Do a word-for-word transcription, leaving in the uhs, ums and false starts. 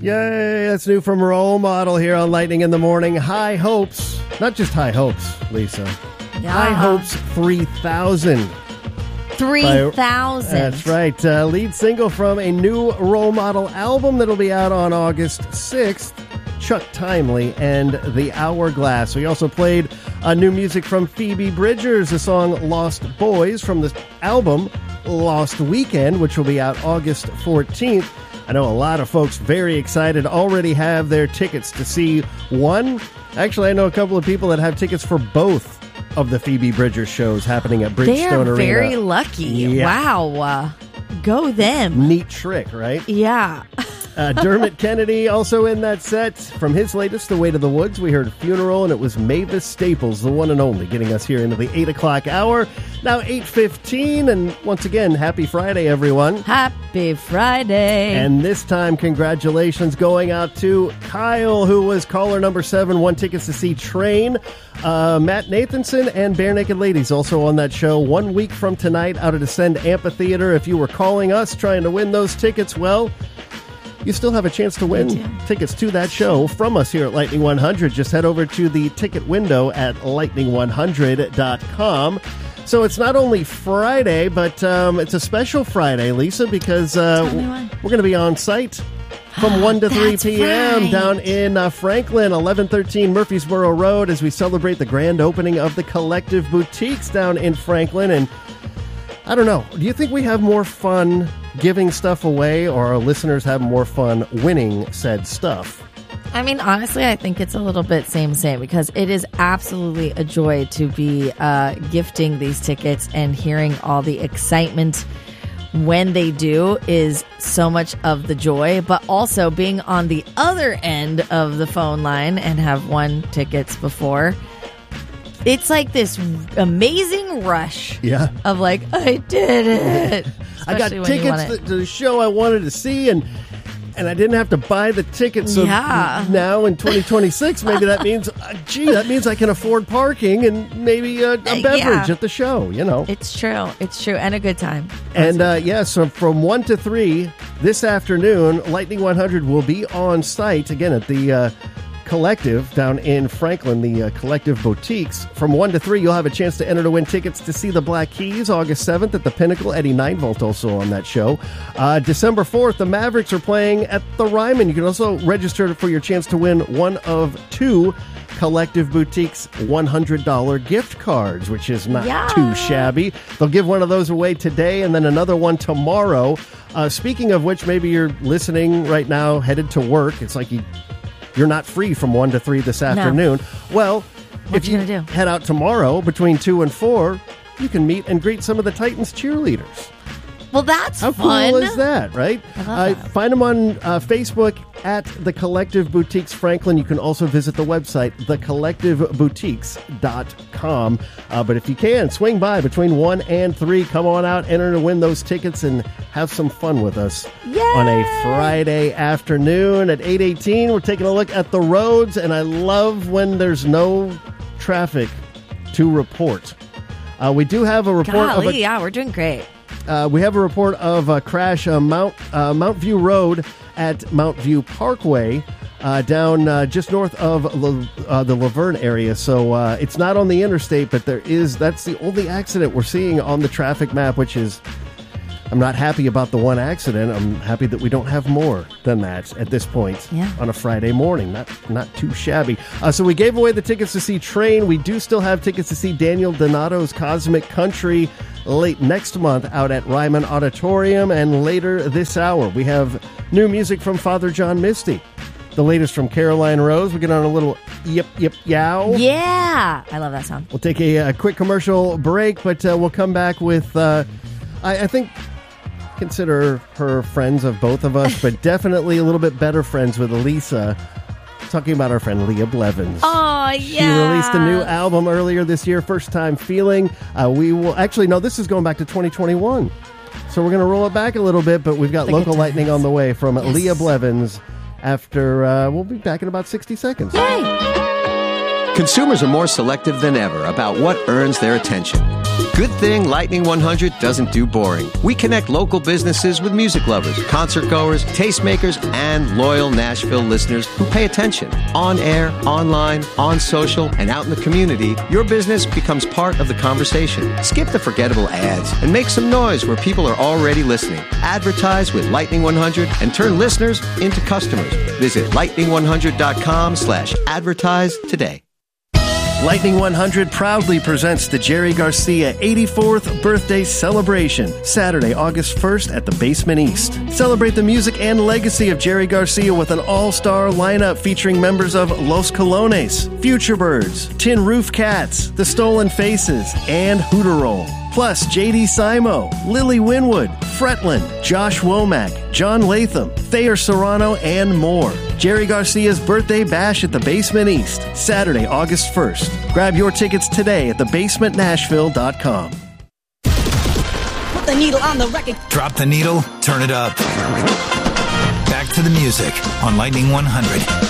Yay, that's new from Role Model here on Lightning in the Morning. High Hopes, not just High Hopes, Lisa. Yeah. High Hopes three thousand. three thousand. That's right. Uh, lead single from a new Role Model album that'll be out on August sixth. Chuck Timely and The Hourglass. We also played uh, new music from Phoebe Bridgers, the song Lost Boys from the album Lost Weekend, which will be out August fourteenth. I know a lot of folks very excited, already have their tickets to see one. Actually, I know a couple of people that have tickets for both of the Phoebe Bridgers shows happening at Bridgestone They are Arena. very lucky. Yeah. Wow. Uh, go them. Neat trick, right? Yeah. Uh, Dermot Kennedy also in that set. From his latest, The Way to the Woods, we heard Funeral, and it was Mavis Staples, the one and only, getting us here into the eight o'clock hour. Now eight fifteen, and once again, happy Friday, everyone. Happy Friday. And this time, congratulations going out to Kyle, who was caller number seven, won tickets to see Train. Uh, Matt Nathanson and Bare Naked Ladies also on that show. One week from tonight out at Ascend Amphitheater. If you were calling us trying to win those tickets, well, you still have a chance to win tickets to that show from us here at Lightning one hundred. Just head over to the ticket window at lightning one hundred dot com. So it's not only Friday, but um, it's a special Friday, Lisa, because uh, we're going to be on site from one to three p.m. right. down in uh, Franklin, eleven thirteen Murfreesboro Road, as we celebrate the grand opening of the Collective Boutiques down in Franklin. And I don't know, do you think we have more fun giving stuff away, or our listeners have more fun winning said stuff? I mean, honestly, I think it's a little bit same, same, because it is absolutely a joy to be uh, gifting these tickets, and hearing all the excitement when they do is so much of the joy, but also being on the other end of the phone line and have won tickets before. It's like this amazing rush Yeah. of like, I did it. I got Especially when you tickets want it. to the show I wanted to see, and and I didn't have to buy the tickets. So Yeah. now in twenty twenty-six, maybe that means, uh, gee, that means I can afford parking and maybe a, a Uh, beverage yeah. at the show, you know. It's true. It's true. And a good time. And uh, yeah, so from one to three this afternoon, Lightning one hundred will be on site again at the uh, Collective down in Franklin, the uh, Collective Boutiques. From one to three, you'll have a chance to enter to win tickets to see the Black Keys August seventh at the Pinnacle. Eddie Ninevolt also on that show. Uh, December fourth, the Mavericks are playing at the Ryman. You can also register for your chance to win one of two Collective Boutiques one hundred dollars gift cards, which is not Yeah. too shabby. They'll give one of those away today and then another one tomorrow. Uh, speaking of which, maybe you're listening right now, headed to work. It's like you... You're not free from one to three this afternoon. Well, What if you you gonna do? head out tomorrow between two and four, you can meet and greet some of the Titans cheerleaders. Well, that's How fun. cool is that, right? I love Uh, that. find them on uh, Facebook at The Collective Boutiques Franklin. You can also visit the website, the collective boutiques dot com. Uh, but if you can, swing by between one and three. Come on out, enter to win those tickets, and have some fun with us Yay! on a Friday afternoon at eight eighteen. We're taking a look at the roads, and I love when there's no traffic to report. Uh, we do have a report Golly, of a yeah, we're doing great. uh, we have a report of a crash on Mount uh, Mount View Road at Mount View Parkway, uh, down uh, just north of La, uh, the Laverne area. So uh, it's not on the interstate, but there is. That's the only accident we're seeing on the traffic map, which is. I'm not happy about the one accident. I'm happy that we don't have more than that at this point Yeah. on a Friday morning. Not not too shabby. Uh, so we gave away the tickets to see Train. We do still have tickets to see Daniel Donato's Cosmic Country late next month out at Ryman Auditorium. And later this hour, we have new music from Father John Misty. The latest from Caroline Rose. We get on a little yip, yip, yow. Yeah. I love that song. We'll take a, a quick commercial break, but uh, we'll come back with, uh, I, I think, consider her friends of both of us, but definitely a little bit better friends with Elisa. Talking about our friend Leah Blevins. Oh, yeah. She released a new album earlier this year, First Time Feeling. Uh, we will actually, no, this is going back to twenty twenty-one. So we're going to roll it back a little bit, but we've got The local good lightning times. on the way from Yes. Leah Blevins after, uh, we'll be back in about sixty seconds. Yay. Consumers are more selective than ever about what earns their attention. Good thing Lightning one hundred doesn't do boring. We connect local businesses with music lovers, concert goers, tastemakers, and loyal Nashville listeners who pay attention. On air, online, on social, and out in the community, your business becomes part of the conversation. Skip the forgettable ads and make some noise where people are already listening. Advertise with Lightning one hundred and turn listeners into customers. Visit lightning one hundred dot com slash advertise today. Lightning one hundred proudly presents the Jerry Garcia eighty-fourth birthday celebration, Saturday, August first at the Basement East. Celebrate the music and legacy of Jerry Garcia with an all-star lineup featuring members of Los Colones, Future Birds, Tin Roof Cats, The Stolen Faces, and Hooterroll. Plus, J D Simo, Lily Winwood, Fretland, Josh Womack, John Latham, Thayer Serrano, and more. Jerry Garcia's Birthday Bash at the Basement East, Saturday, August first. Grab your tickets today at the basement nashville dot com. Put the needle on the record. Drop the needle, turn it up. Back to the music on Lightning one hundred.